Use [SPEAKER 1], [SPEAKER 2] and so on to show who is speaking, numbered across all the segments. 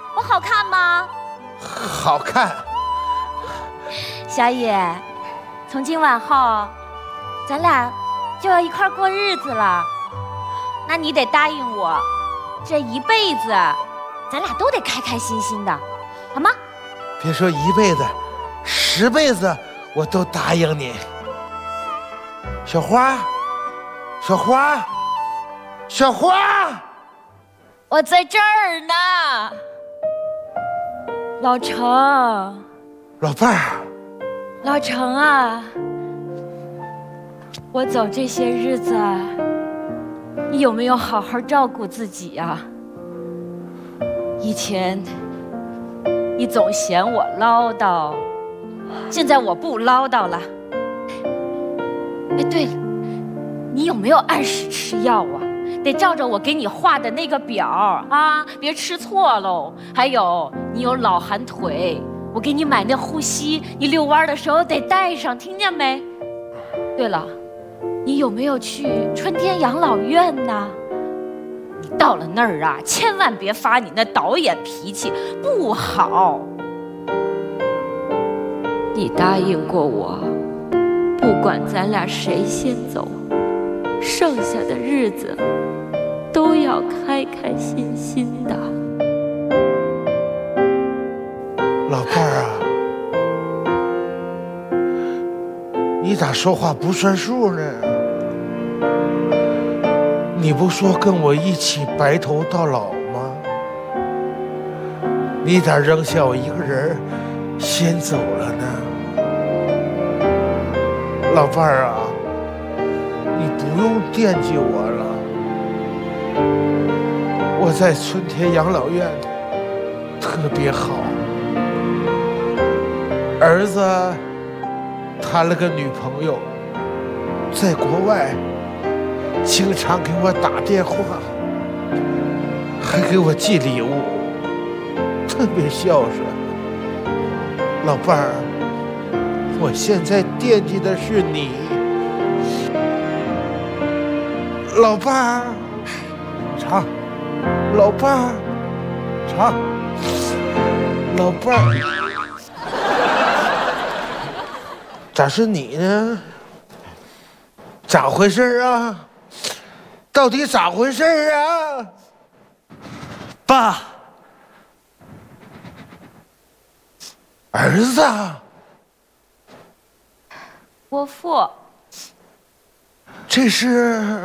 [SPEAKER 1] 我好看吗？
[SPEAKER 2] 好看。
[SPEAKER 1] 小野，从今往后，咱俩就要一块过日子了。那你得答应我，这一辈子，咱俩都得开开心心的，好吗？
[SPEAKER 2] 别说一辈子，10辈子我都答应你。小花，小花，小花，
[SPEAKER 1] 我在这儿呢。老程，
[SPEAKER 2] 老伴儿，
[SPEAKER 1] 老程啊，我走这些日子，你有没有好好照顾自己呀？以前你总嫌我唠叨，现在我不唠叨了。哎，对了，你有没有按时吃药啊？得照着我给你画的那个表啊，别吃错喽。还有，你有老寒腿，我给你买那护膝，你遛弯的时候得带上，听见没？对了，你有没有去春天养老院呢？你到了那儿啊，千万别发你那导演脾气，不好。你答应过我，不管咱俩谁先走，剩下的日子都要开开心心的。
[SPEAKER 2] 老伴儿啊，你咋说话不算数呢？你不说跟我一起白头到老吗？你咋扔下我一个人先走了呢？老伴儿啊，你不用惦记我了。我在春天养老院特别好，儿子谈了个女朋友，在国外经常给我打电话，还给我寄礼物，特别孝顺。老伴儿，我现在惦记的是你。老伴儿，唱。老伴儿，唱。老伴儿，咋是你呢？咋回事啊？到底咋回事啊？
[SPEAKER 3] 爸，
[SPEAKER 2] 儿子，
[SPEAKER 1] 伯父，
[SPEAKER 2] 这是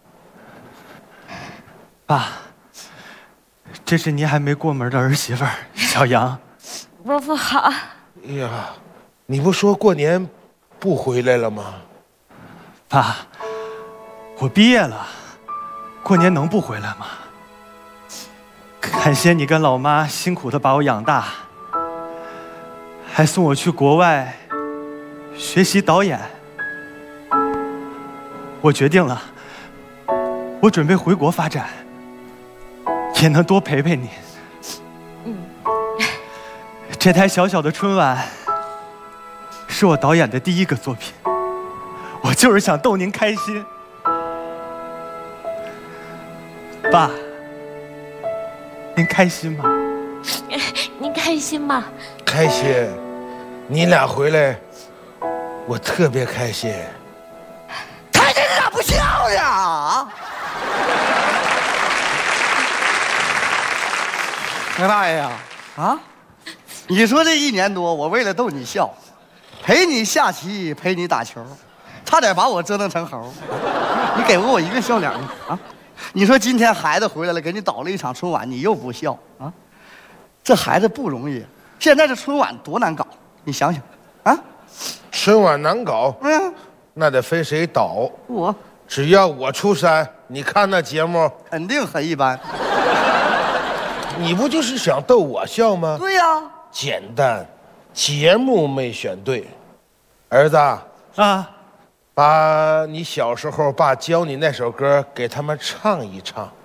[SPEAKER 3] 爸，这是您还没过门的儿媳妇儿小杨。
[SPEAKER 1] 伯父好。
[SPEAKER 2] 哎呀，你不说过年不回来了吗？
[SPEAKER 3] 爸，我毕业了，过年能不回来吗？感谢你跟老妈辛苦的把我养大，还送我去国外学习导演。我决定了，我准备回国发展，也能多陪陪你。这台小小的春晚是我导演的第1个作品，我就是想逗您开心。爸，您开心吗？
[SPEAKER 1] 您开心吗？
[SPEAKER 2] 开心，你俩回来，我特别开心。
[SPEAKER 4] 太太，你咋不笑呀？杨大爷呀，啊，你说这1年多，我为了逗你笑，陪你下棋，陪你打球，差点把我折腾成猴。你给过我1个笑脸吗？啊，你说今天孩子回来了，给你导了一场春晚，你又不笑啊？这孩子不容易，现在这春晚多难搞，你想想，啊？
[SPEAKER 2] 春晚难搞，那得分谁导。
[SPEAKER 4] 我
[SPEAKER 2] 只要我出山，你看那节目
[SPEAKER 4] 肯定很一般。
[SPEAKER 2] 你不就是想逗我笑吗？
[SPEAKER 4] 对呀，
[SPEAKER 2] 简单，节目没选对。儿子
[SPEAKER 3] 啊，
[SPEAKER 2] 把你小时候爸教你那首歌给他们唱一唱。